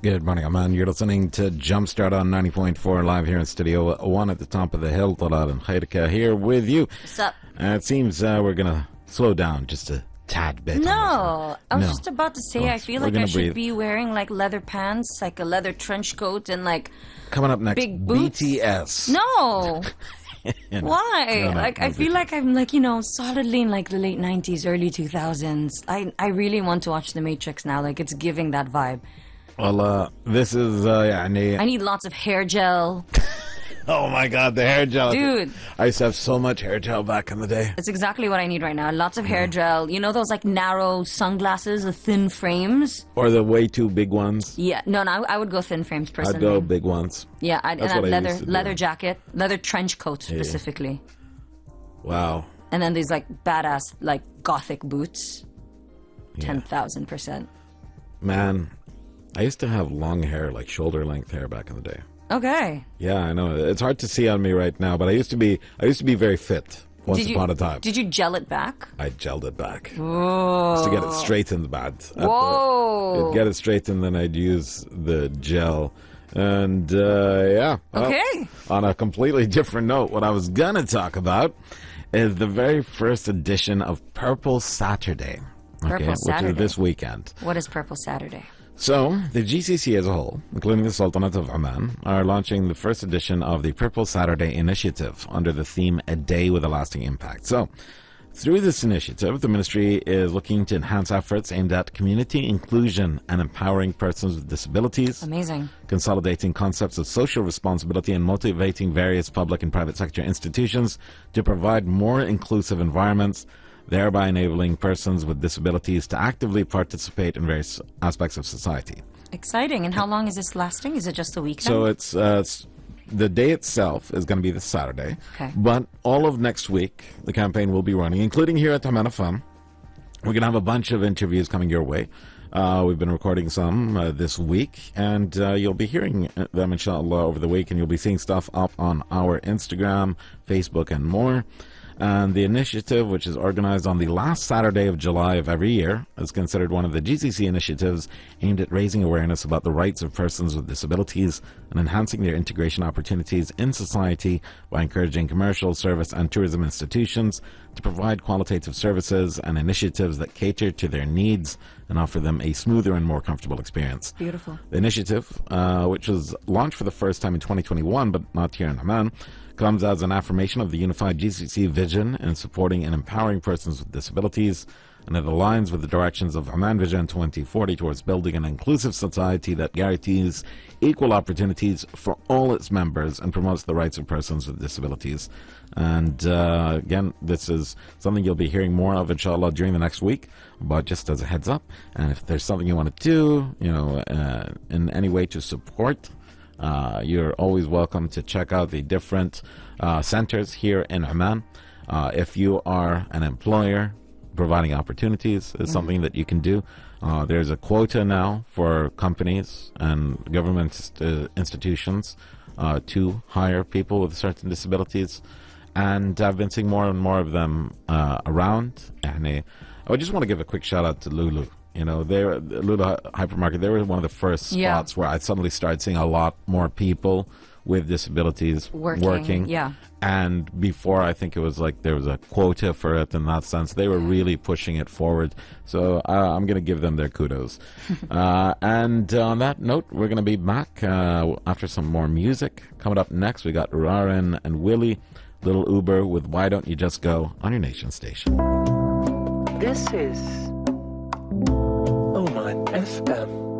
Good morning, Aman. You're listening to Jumpstart on 90.4 live here in Studio 1 at the top of the hill. Talal and Khairika here with you. What's up? It seems we're going to slow down just a tad bit. No, I was just about to say, I feel like I should be wearing like leather pants, like a leather trench coat, and like coming up next, big boots. BTS. No. Why? No, I feel like I'm like, solidly in like the late 90s, early 2000s. I really want to watch The Matrix now. Like, it's giving that vibe. Well, this is, I need lots of hair gel. Oh my God, the hair gel. Dude. I used to have so much hair gel back in the day. That's exactly what I need right now. Lots of hair gel. You know those like narrow sunglasses with thin frames? Or the way too big ones? Yeah. No, I would go thin frames personally. I'd go big ones. Yeah, That's what I used to do. leather jacket, leather trench coat specifically. Wow. And then these like badass like gothic boots. 10,000%. Man, I used to have long hair, like shoulder length hair back in the day. Okay. Yeah, I know. It's hard to see on me right now, but I used to be very fit once upon a time. Did you gel it back? I gelled it back. Whoa. Just to get it straightened bad. Whoa. I'd get it straightened, then I'd use the gel. And, yeah. Well, okay. On a completely different note, what I was going to talk about is the very first edition of Purple Saturday. Purple Saturday. Which is this weekend. What is Purple Saturday? So, the GCC as a whole, including the Sultanate of Oman, are launching the first edition of the Purple Saturday initiative under the theme A Day with a Lasting Impact. So, through this initiative, the ministry is looking to enhance efforts aimed at community inclusion and empowering persons with disabilities. Amazing. Consolidating concepts of social responsibility and motivating various public and private sector institutions to provide more inclusive environments, thereby enabling persons with disabilities to actively participate in various aspects of society. Exciting. And how long is this lasting? Is it just a weekend? So it's the day itself is going to be this Saturday. Okay. But all of next week, the campaign will be running, including here at Oman FM. We're going to have a bunch of interviews coming your way. We've been recording some this week, and you'll be hearing them, inshallah, over the week, and you'll be seeing stuff up on our Instagram, Facebook, and more. And the initiative, which is organized on the last Saturday of July of every year, is considered one of the GCC initiatives aimed at raising awareness about the rights of persons with disabilities and enhancing their integration opportunities in society by encouraging commercial, service, and tourism institutions to provide qualitative services and initiatives that cater to their needs and offer them a smoother and more comfortable experience. Beautiful. The initiative, which was launched for the first time in 2021, but not here in Oman, comes as an affirmation of the unified GCC vision in supporting and empowering persons with disabilities, and it aligns with the directions of Oman Vision 2040 towards building an inclusive society that guarantees equal opportunities for all its members and promotes the rights of persons with disabilities. And again, this is something you'll be hearing more of, inshallah, during the next week, but just as a heads up. And if there's something you want to do, in any way to support, you're always welcome to check out the different centers here in Oman. If you are an employer, providing opportunities is something that you can do. There's a quota now for companies and government institutions to hire people with certain disabilities, and I've been seeing more and more of them around. And I just want to give a quick shout out to Lulu. They're Lulu Hypermarket. They were one of the first spots where I suddenly started seeing a lot more people with disabilities working. Yeah. And before, I think it was like there was a quota for it in that sense. They were really pushing it forward. So I'm going to give them their kudos. And on that note, we're going to be back after some more music. Coming up next, we got Rarin and Willie, Little Uber with Why Don't You Just Go on your nation station. This is Oman FM.